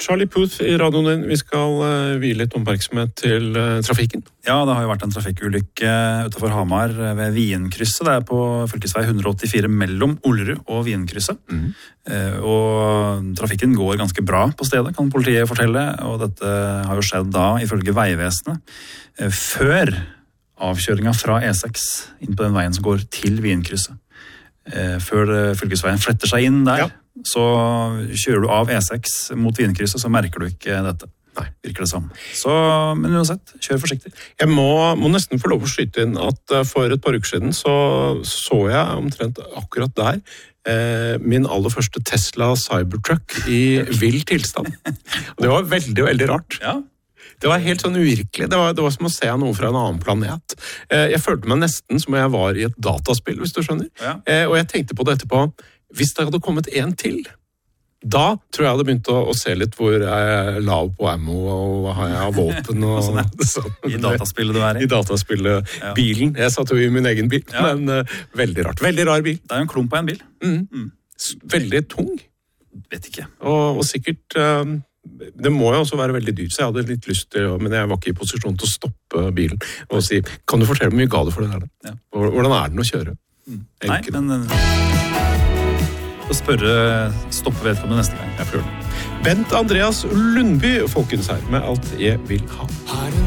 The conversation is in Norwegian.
Charlie Puth i radioen din. Vi skal vie litt oppmerksomhet til trafikken. Ja, det har jo vært en trafikkulykke utenfor Hamar ved Vienkrysset. Det på fylkesvei 184 mellom Ollerud og Vienkrysset. Og trafikken går ganske bra på stedet, kan politiet fortelle. Og dette har jo skjedd da, ifølge Veivesenet, før avkjøringen fra E6 inn på den veien som går til Vienkrysset. Før fylkesveien fletter seg inn der. Ja. Så kjører du av E6 mot Vienkrysset, så merker du ikke dette. Nei. Virker det samme. Så, men uansett, kjør forsiktig. Jeg må nesten få lov å skyte inn at for et par uker siden så jeg omtrent akkurat der min aller første Tesla Cybertruck i vill tilstand. Og det var veldig, veldig rart. Ja. Det var helt sånn uvirkelig. Det var som å se noe fra en annen planet. Jeg følte meg nesten som jeg var i et dataspill, hvis du skjønner. Ja. Og jeg tenkte på det etterpå. Hvis det hadde kommet en til, da tror jeg hadde begynt å se litt hvor jeg la på ammo, og hva har jeg av våpen. Og, I dataspillet du i? I dataspillet. Ja. Bilen. Jeg satt jo i min egen bil, men veldig rart. Veldig rar bil. Det jo en klump på en bil. Veldig tung. Vet ikke. Og sikkert... Det må jo også være veldig dyrt, så jeg hadde litt lyst til, men jeg var ikke i posisjon til å stoppe bilen og si, kan du fortelle hvor mye ga du for det der? Ja. Hvordan den å kjøre? Nei, men å stoppe vedkommende neste gang. Jeg prøver det. Bent Andreas Lundby, folkens her, med alt jeg vil ha.